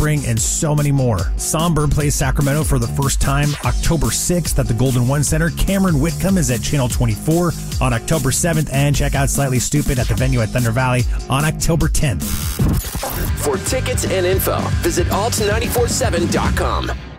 Spring, and so many more. Songbird plays Sacramento for the first time October 6th at the Golden One Center. Cameron Whitcomb is at Channel 24 on October 7th, and check out Slightly Stoopid at the venue at Thunder Valley on October 10th. For tickets and info, visit alt947.com.